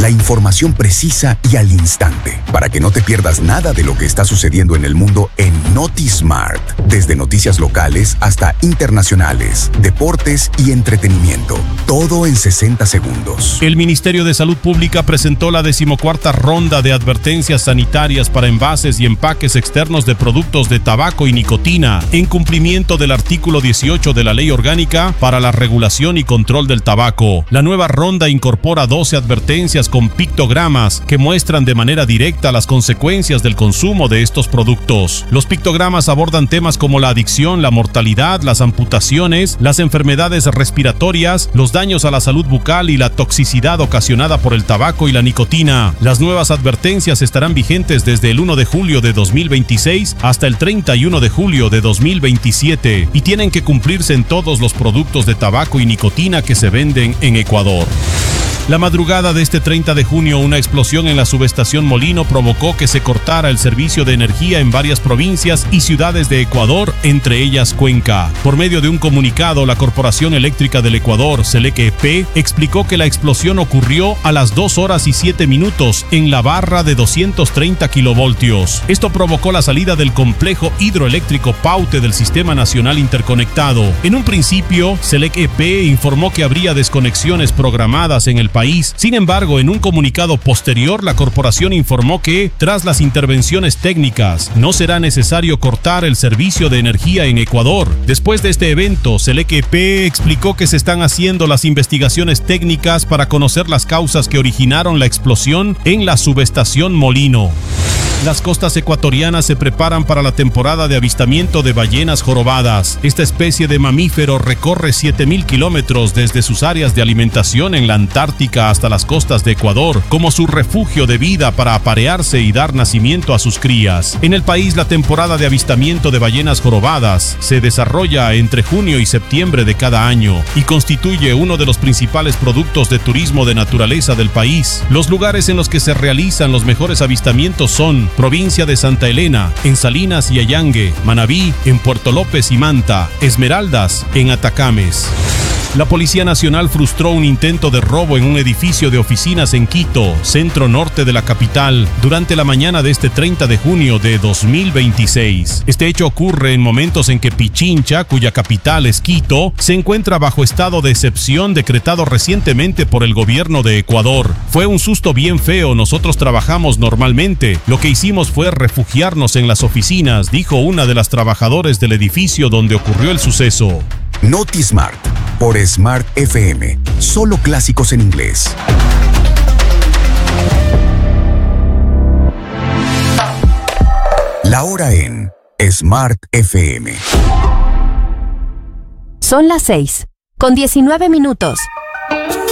La información precisa y al instante, para que no te pierdas nada de lo que está sucediendo en el mundo en NotiSmart. Desde noticias locales hasta internacionales, deportes y entretenimiento. Todo en 60 segundos. El Ministerio de Salud Pública presentó la 14ª ronda de advertencias sanitarias para envases y empaques externos de productos de tabaco y nicotina, en cumplimiento del artículo 18 de la Ley Orgánica para la Regulación y Control del Tabaco. La nueva ronda incorpora 12 advertencias con pictogramas que muestran de manera directa las consecuencias del consumo de estos productos. Los pictogramas abordan temas como la adicción, la mortalidad, las amputaciones, las enfermedades respiratorias, los daños a la salud bucal y la toxicidad ocasionada por el tabaco y la nicotina. Las nuevas advertencias estarán vigentes desde el 1 de julio de 2026 hasta el 31 de julio de 2027 y tienen que cumplirse en todos los productos de tabaco y nicotina que se venden en Ecuador. La madrugada de este 30 de junio, una explosión en la subestación Molino provocó que se cortara el servicio de energía en varias provincias y ciudades de Ecuador, entre ellas Cuenca. Por medio de un comunicado, la Corporación Eléctrica del Ecuador, SELEC-EP, explicó que la explosión ocurrió a las 2 horas y 7 minutos en la barra de 230 kilovoltios. Esto provocó la salida del complejo hidroeléctrico Paute del Sistema Nacional Interconectado. En un principio, SELEC-EP informó que habría desconexiones programadas en el país. Sin embargo, en un comunicado posterior, la corporación informó que, tras las intervenciones técnicas, no será necesario cortar el servicio de energía en Ecuador. Después de este evento, SELEC-EP explicó que se están haciendo las investigaciones técnicas para conocer las causas que originaron la explosión en la subestación Molino. Las costas ecuatorianas se preparan para la temporada de avistamiento de ballenas jorobadas. Esta especie de mamífero recorre 7,000 kilómetros desde sus áreas de alimentación en la Antártica hasta las costas de Ecuador, como su refugio de vida para aparearse y dar nacimiento a sus crías. En el país, la temporada de avistamiento de ballenas jorobadas se desarrolla entre junio y septiembre de cada año y constituye uno de los principales productos de turismo de naturaleza del país. Los lugares en los que se realizan los mejores avistamientos son provincia de Santa Elena, en Salinas y Allangue, Manabí, en Puerto López y Manta, Esmeraldas, en Atacames. La Policía Nacional frustró un intento de robo en un edificio de oficinas en Quito, centro norte de la capital, durante la mañana de este 30 de junio de 2026. Este hecho ocurre en momentos en que Pichincha, cuya capital es Quito, se encuentra bajo estado de excepción decretado recientemente por el gobierno de Ecuador. Fue un susto bien feo, nosotros trabajamos normalmente. Lo que hicimos fue refugiarnos en las oficinas, dijo una de las trabajadoras del edificio donde ocurrió el suceso. NotiSmart, por Smart FM. Solo clásicos en inglés. La hora en Smart FM. Son las 6:19.